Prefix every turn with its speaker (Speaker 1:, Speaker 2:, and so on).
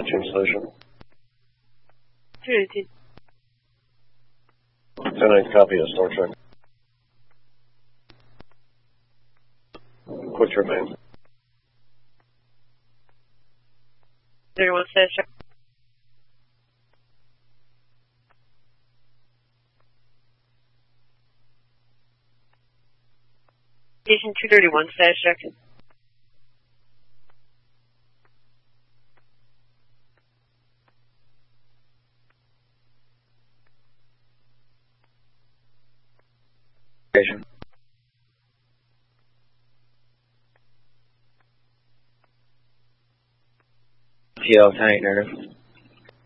Speaker 1: Solution.
Speaker 2: 218.
Speaker 1: 10-9 copy of Star Trek. Quick trip, man.
Speaker 2: 31 status check. Station 231 status check.
Speaker 1: Station. TL 10-8 narrative.